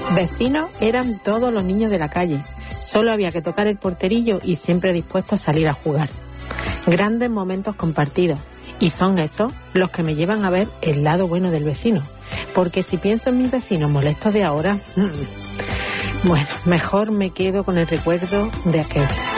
Vecinos eran todos los niños de la calle. Solo había que tocar el porterillo y siempre dispuestos a salir a jugar. Grandes momentos compartidos. Y son esos los que me llevan a ver el lado bueno del vecino. Porque si pienso en mis vecinos molestos de ahora, bueno, mejor me quedo con el recuerdo de aquel.